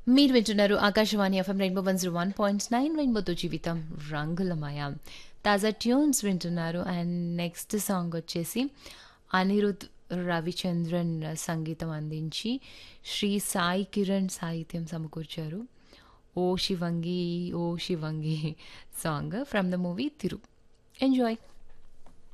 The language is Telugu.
మీరు వింటున్నారు ఆకాశవాణి ఎఫ్ఎం రెయిన్బో 101.9 రెయిన్బోతో జీవితం రంగులమయ. తాజా ట్యూన్స్ వింటున్నారు. అండ్ నెక్స్ట్ సాంగ్ వచ్చేసి అనిరుద్ రవిచంద్రన్ సంగీతం అందించి శ్రీ సాయి కిరణ్ సాహిత్యం సమకూర్చారు. ఓ శివంగి ఓ శివంగి song from the movie Thiru. Enjoy.